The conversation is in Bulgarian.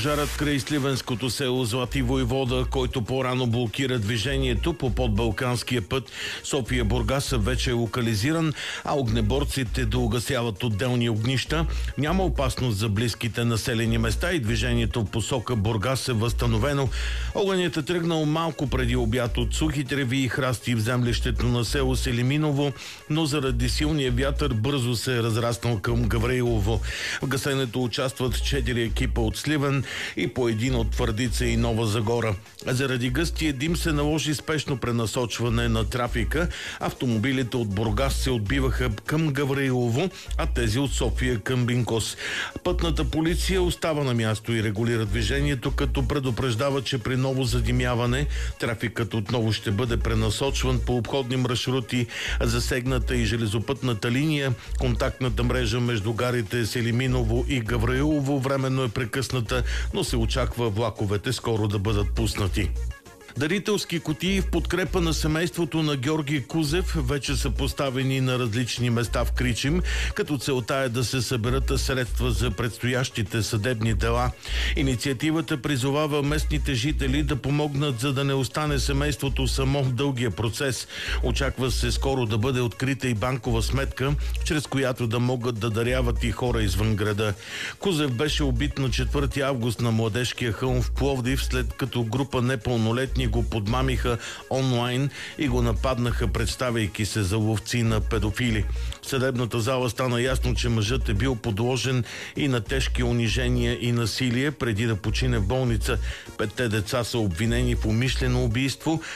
Пожарът край сливенското село Злати Войвода, който по-рано блокира движението по подбалканския път София-Бургас, вече е локализиран, а огнеборците доугасяват отделни огнища. Няма опасност за близките населени места и движението в посока Бургас е възстановено. Огънят е тръгнал малко преди обяд от сухи треви и храсти в землището на село Селиминово, но заради силния вятър бързо се е разраснал към Гаврилово. В гасенето участват 4 екипа от Сливен и по един от Твърдица и Нова Загора. Заради гъстия дим се наложи спешно пренасочване на трафика. Автомобилите от Бургас се отбиваха към Гаврилово, а тези от София към Бинкос. Пътната полиция остава на място и регулира движението, като предупреждава, че при ново задимяване трафикът отново ще бъде пренасочван по обходни маршрути. Засегната и железопътната линия, контактната мрежа между гарите Селиминово и Гаврилово временно е прекъсната, но се очаква влаковете скоро да бъдат пуснати. Дарителски кутии в подкрепа на семейството на Георги Кузев вече са поставени на различни места в Кричим, като целта е да се съберат средства за предстоящите съдебни дела. Инициативата призовава местните жители да помогнат, за да не остане семейството само в дългия процес. Очаква се скоро да бъде открита и банкова сметка, чрез която да могат да даряват и хора извън града. Кузев беше убит на 4 август на Младежкия хълм в Пловдив, след като група непълнолетни го подмамиха онлайн и го нападнаха, представяйки се за ловци на педофили. В съдебната зала стана ясно, че мъжът е бил подложен и на тежки унижения и насилие преди да почине в болница. 5 деца са обвинени в умишлено убийство,